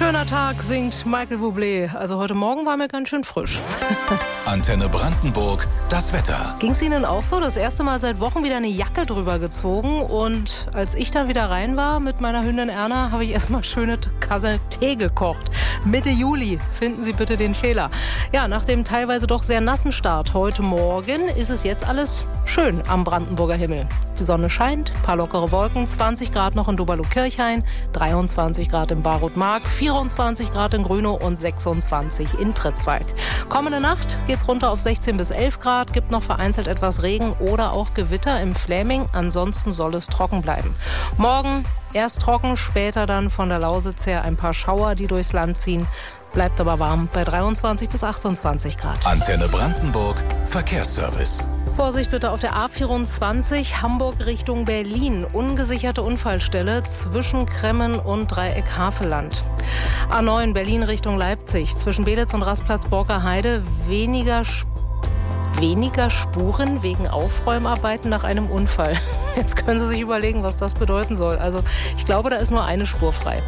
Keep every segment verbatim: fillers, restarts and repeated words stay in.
Schöner Tag, singt Michael Bublé. Also heute Morgen war mir ganz schön frisch. Antenne Brandenburg, das Wetter. Ging es Ihnen auch so? Das erste Mal seit Wochen wieder eine Jacke drüber gezogen. Und als ich dann wieder rein war mit meiner Hündin Erna, habe ich erstmal schöne Kasse Tee gekocht. Mitte Juli, finden Sie bitte den Fehler. Ja, nach dem teilweise doch sehr nassen Start heute Morgen ist es jetzt alles schön am Brandenburger Himmel. Die Sonne scheint, paar lockere Wolken, zwanzig Grad noch in Doberlo-Kirchhain, dreiundzwanzig Grad in Barut-Mark, vierundzwanzig Grad in Grünow und sechsundzwanzig in Pritzwalk. Kommende Nacht geht's runter auf sechzehn bis elf Grad, gibt noch vereinzelt etwas Regen oder auch Gewitter im Fläming, ansonsten soll es trocken bleiben. Morgen erst trocken, später dann von der Lausitz her ein paar Schauer, die durchs Land ziehen. Bleibt aber warm bei dreiundzwanzig bis achtundzwanzig Grad. Antenne Brandenburg, Verkehrsservice. Vorsicht bitte auf der A vierundzwanzig, Hamburg Richtung Berlin. Ungesicherte Unfallstelle zwischen Kremmen und Dreieck Havelland. A neun, Berlin Richtung Leipzig. Zwischen Belitz und Rastplatz Borker Heide weniger, weniger Spuren wegen Aufräumarbeiten nach einem Unfall. Jetzt können Sie sich überlegen, was das bedeuten soll. Also ich glaube, da ist nur eine Spur frei.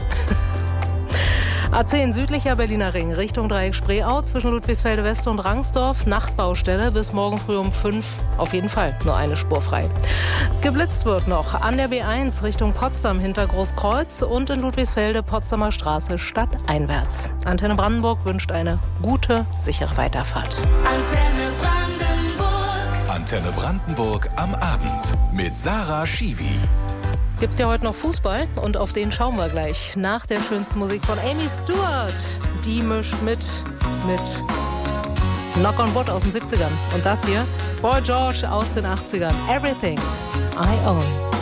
A zehn, südlicher Berliner Ring, Richtung Dreieck Spreeau, zwischen Ludwigsfelde West und Rangsdorf, Nachtbaustelle, bis morgen früh um fünf, auf jeden Fall nur eine Spur frei. Geblitzt wird noch an der B eins Richtung Potsdam hinter Großkreuz und in Ludwigsfelde Potsdamer Straße stadteinwärts. Antenne Brandenburg wünscht eine gute, sichere Weiterfahrt. Antenne Brandenburg. Antenne Brandenburg am Abend mit Sarah Schiwi. Gibt ja heute noch Fußball und auf den schauen wir gleich. Nach der schönsten Musik von Amy Stewart. Die mischt mit, mit Knock on Wood aus den siebzigern. Und das hier, Boy George aus den achtzigern. Everything I Own.